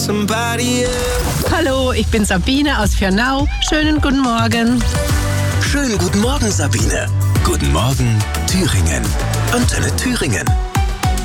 Hallo, ich bin Sabine aus Fürnau. Schönen guten Morgen. Schönen guten Morgen, Sabine. Guten Morgen, Thüringen. Antenne Thüringen.